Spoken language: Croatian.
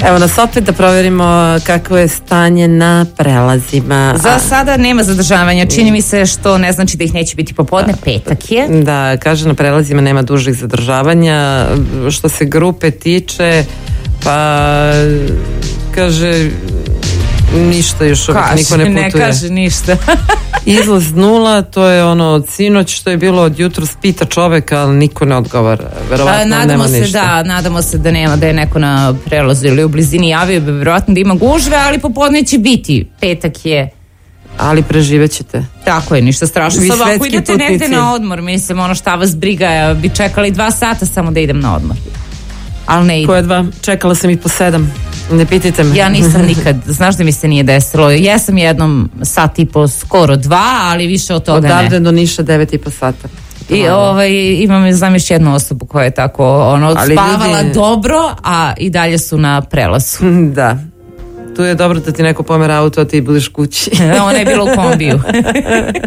Evo nas opet da provjerimo kako je stanje na prelazima. Za sada nema zadržavanja. Čini mi se što ne znači da ih neće biti popodne. Petak je. Da, kaže na prelazima nema dužih zadržavanja. Što se grupe tiče, pa kaže ništa još uvijek, niko ne putuje. Ne kaže ništa. Izlaz 0, to je ono od sinoć što je bilo od jutros, pita čoveka, ali niko ne odgovara. Verovatno nema ništa. Nadamo se da nema, da je neko na prelazu ili u blizini javio, verovatno da ima gužve, ali popodne će biti. Petak je. Ali preživećete. Tako je, ništa strašno. Vi Samo ako idete putnici. negde na odmor, mislim, ono šta vas briga, ja bi čekali 2 sata samo da idem na odmor. Ali ne idem. Koje 2? Čekala sam i po 7. Ne pitajte me. Ja nisam nikad, znaš da mi se nije desilo. Jesam jednom sat i po, skoro 2, ali više od toga ne. Odavde do Niša 9,5 sata. Znam još jednu osobu koja je tako odspavala dobro, a i dalje su na prelazu. Da. Tu je dobro da ti neko pomera auto, a ti budeš kući. Ona je bila u kombiju.